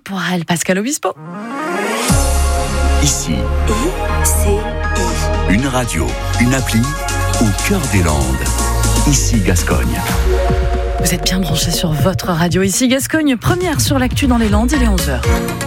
pour elle, Pascal Obispo. Ici, une radio, une appli au cœur des Landes. Ici Gascogne. Vous êtes bien branchés sur votre radio. Ici Gascogne, première sur l'actu dans les Landes, il est 11h.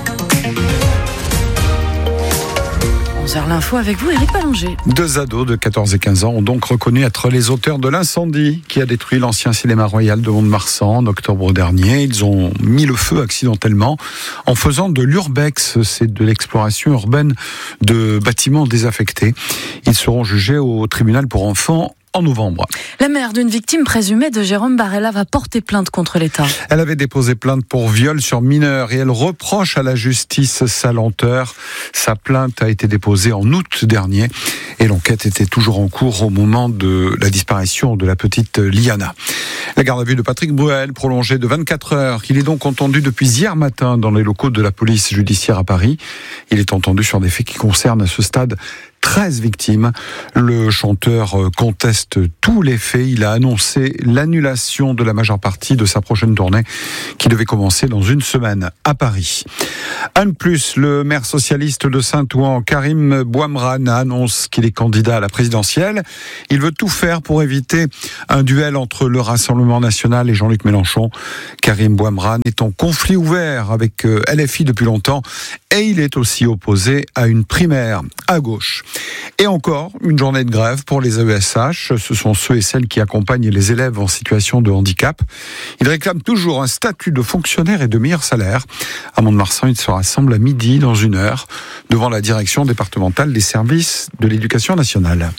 11h l'info avec vous, Éric Ballonger. 2 ados de 14 et 15 ans ont donc reconnu être les auteurs de l'incendie qui a détruit l'ancien cinéma royal de Mont-de-Marsan en octobre dernier. Ils ont mis le feu accidentellement en faisant de l'urbex, c'est de l'exploration urbaine de bâtiments désaffectés. Ils seront jugés au tribunal pour enfants en novembre. La mère d'une victime présumée de Jérôme Barella va porter plainte contre l'État. Elle avait déposé plainte pour viol sur mineur et elle reproche à la justice sa lenteur. Sa plainte a été déposée en août dernier et l'enquête était toujours en cours au moment de la disparition de la petite Liana. La garde à vue de Patrick Bruel prolongée de 24 heures. Il est donc entendu depuis hier matin dans les locaux de la police judiciaire à Paris. Il est entendu sur des faits qui concernent à ce stade 13 victimes. Le chanteur conteste tous les faits. Il a annoncé l'annulation de la majeure partie de sa prochaine tournée qui devait commencer dans une semaine à Paris. Un de plus, le maire socialiste de Saint-Ouen, Karim Bouamran, annonce qu'il est candidat à la présidentielle. Il veut tout faire pour éviter un duel entre le Rassemblement national et Jean-Luc Mélenchon. Karim Bouamran est en conflit ouvert avec LFI depuis longtemps et il est aussi opposé à une primaire à gauche. Et encore une journée de grève pour les AESH. Ce sont ceux et celles qui accompagnent les élèves en situation de handicap. Ils réclament toujours un statut de fonctionnaire et de meilleur salaire. À Mont-de-Marsan, ils se rassemblent à midi dans 1 heure devant la direction départementale des services de l'éducation nationale.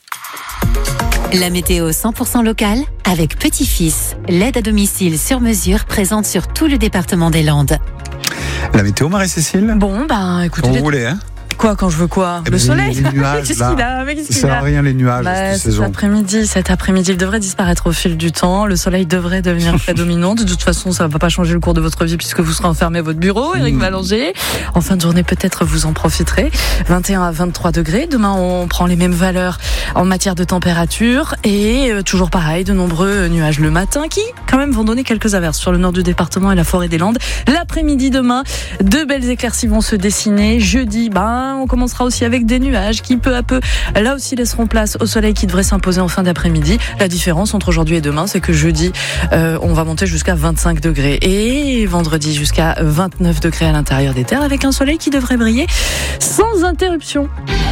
La météo 100% locale avec Petit-Fils, l'aide à domicile sur mesure présente sur tout le département des Landes. La météo, Marie-Cécile ? Bon, écoutez... Quand vous voulez, hein ? Quoi, quand je veux quoi ? Le soleil ? Les nuages, Qu'est-ce qu'il a ? Mais qu'est-ce ça qu'il sert à a ? rien les nuages cette saison. Cet après-midi, il devrait disparaître au fil du temps. Le soleil devrait devenir prédominant. De toute façon, ça ne va pas changer le cours de votre vie puisque vous serez enfermé à votre bureau, Éric Ballonger. En fin de journée, peut-être vous en profiterez. 21 à 23 degrés. Demain, on prend les mêmes valeurs en matière de température. Et toujours pareil, de nombreux nuages le matin qui, quand même, vont donner quelques averses sur le nord du département et la forêt des Landes. L'après-midi, demain, de belles éclaircies vont se dessiner. Jeudi, on commencera aussi avec des nuages qui peu à peu, là aussi, laisseront place au soleil qui devrait s'imposer en fin d'après-midi. La différence entre aujourd'hui et demain, c'est que jeudi, on va monter jusqu'à 25 degrés et vendredi jusqu'à 29 degrés à l'intérieur des terres avec un soleil qui devrait briller sans interruption.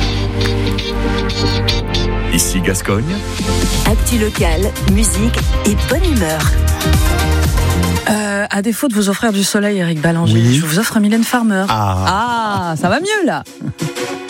Ici Gascogne. Actu locale, musique et bonne humeur. À défaut de vous offrir du soleil, Éric Ballonger, oui. je vous offre Mylène Farmer. Ah, ça va mieux là.